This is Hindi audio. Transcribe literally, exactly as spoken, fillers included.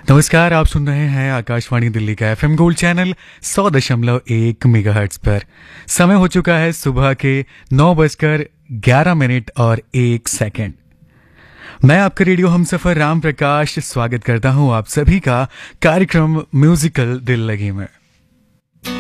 नमस्कार, आप सुन रहे हैं आकाशवाणी दिल्ली का एफएम गोल्ड चैनल सौ दशमलव एक मेगाहर्ट्ज पर। समय हो चुका है सुबह के नौ बजकर ग्यारह मिनट और एक सेकंड। मैं आपका रेडियो हमसफर राम प्रकाश स्वागत करता हूं आप सभी का कार्यक्रम म्यूजिकल दिल लगी में।